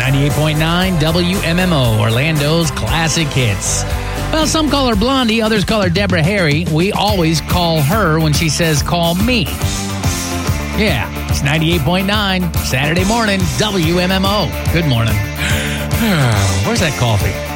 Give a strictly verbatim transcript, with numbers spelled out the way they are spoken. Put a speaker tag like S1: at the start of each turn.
S1: ninety-eight point nine W M M O, Orlando's classic hits. Well, some call her Blondie, others call her Deborah Harry. We always call her when she says, call me. Yeah, it's ninety-eight point nine, Saturday morning, W M M O. Good morning. Where's that coffee?